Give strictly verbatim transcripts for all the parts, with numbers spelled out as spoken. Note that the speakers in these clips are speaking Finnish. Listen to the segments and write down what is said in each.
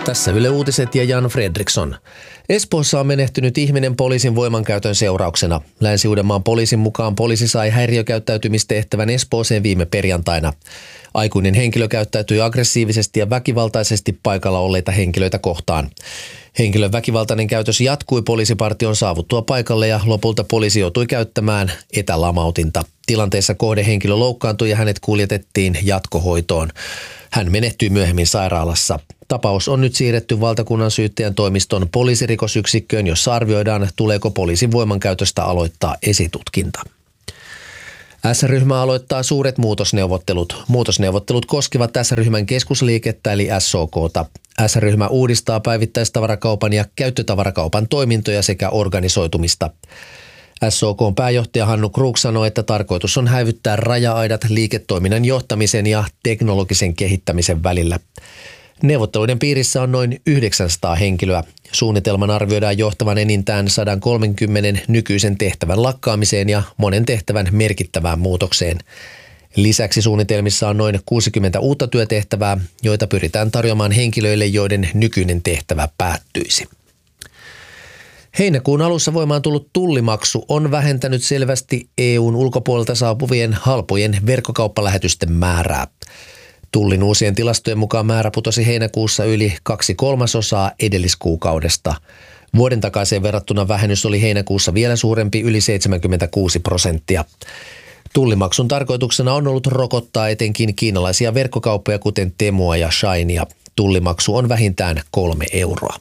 Tässä Yle Uutiset ja Jan Fredriksson. Espoossa on menehtynyt ihminen poliisin voimankäytön seurauksena. Länsi-Uudenmaan poliisin mukaan poliisi sai häiriökäyttäytymistehtävän Espooseen viime perjantaina. Aikuinen henkilö käyttäytyi aggressiivisesti ja väkivaltaisesti paikalla olleita henkilöitä kohtaan. Henkilön väkivaltainen käytös jatkui poliisipartion saavuttua paikalle ja lopulta poliisi joutui käyttämään etälamautinta. Tilanteessa kohdehenkilö loukkaantui ja hänet kuljetettiin jatkohoitoon. Hän menehtyi myöhemmin sairaalassa. Tapaus on nyt siirretty valtakunnan syyttäjän toimiston poliisirikosyksikköön, jossa arvioidaan, tuleeko poliisin voimankäytöstä aloittaa esitutkinta. S-ryhmä aloittaa suuret muutosneuvottelut. Muutosneuvottelut koskevat S-ryhmän keskusliikettä eli S O K:ta. S-ryhmä uudistaa päivittäistavarakaupan ja käyttötavarakaupan toimintoja sekä organisoitumista. S O K:n pääjohtaja Hannu Krug sanoi, että tarkoitus on häivyttää raja-aidat liiketoiminnan johtamisen ja teknologisen kehittämisen välillä. Neuvotteluiden piirissä on noin yhdeksänsataa henkilöä. Suunnitelman arvioidaan johtavan enintään sata kolmekymmentä nykyisen tehtävän lakkaamiseen ja monen tehtävän merkittävään muutokseen. Lisäksi suunnitelmissa on noin kuusikymmentä uutta työtehtävää, joita pyritään tarjoamaan henkilöille, joiden nykyinen tehtävä päättyisi. Heinäkuun alussa voimaan tullut tullimaksu on vähentänyt selvästi E U:n ulkopuolelta saapuvien halpojen verkkokauppalähetysten määrää. Tullin uusien tilastojen mukaan määrä putosi heinäkuussa yli kaksi kolmasosaa edelliskuukaudesta. Vuoden takaiseen verrattuna vähennys oli heinäkuussa vielä suurempi, yli seitsemänkymmentäkuusi prosenttia. Tullimaksun tarkoituksena on ollut rokottaa etenkin kiinalaisia verkkokauppoja, kuten Temua ja Shinea. Tullimaksu on vähintään kolme euroa.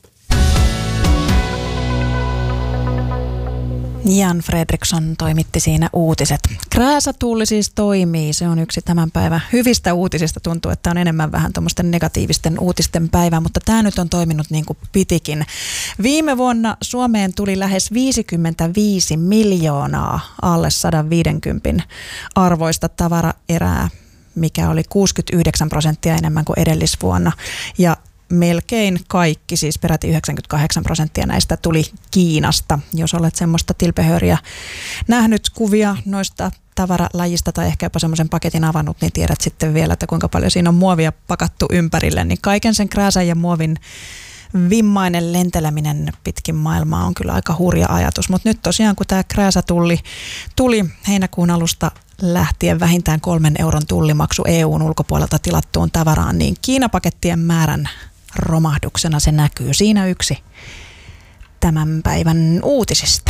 Jan Fredriksson toimitti siinä uutiset. Krääsatulli siis toimii. Se on yksi tämän päivän hyvistä uutisista. Tuntuu, että on enemmän vähän tuommoisten negatiivisten uutisten päivä, mutta tämä nyt on toiminut niin kuin pitikin. Viime vuonna Suomeen tuli lähes viisikymmentäviisi miljoonaa alle sata viisikymmentä arvoista tavaraerää, mikä oli kuusikymmentäyhdeksän prosenttia enemmän kuin edellisvuonna. Ja melkein kaikki, siis peräti yhdeksänkymmentäkahdeksan prosenttia näistä tuli Kiinasta. Jos olet semmoista tilpehöriä nähnyt kuvia noista tavaralajista tai ehkä jopa semmoisen paketin avannut, niin tiedät sitten vielä, että kuinka paljon siinä on muovia pakattu ympärille. Niin kaiken sen krääsän ja muovin vimmainen lenteleminen pitkin maailmaa on kyllä aika hurja ajatus. Mutta nyt tosiaan, kun tämä krääsätulli tuli heinäkuun alusta lähtien vähintään kolmen euron tullimaksu E U:n ulkopuolelta tilattuun tavaraan, niin Kiinapakettien määrän romahduksena se näkyy. Siinä yksi tämän päivän uutisista.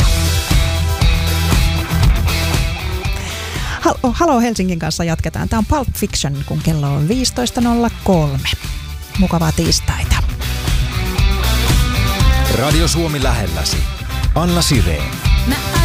Halo Helsingin kanssa jatketaan. Tämä on Pulp Fiction, kun kello on viisitoista nolla kolme. Mukavaa tiistaita. Radio Suomi lähelläsi. Anna Sireen.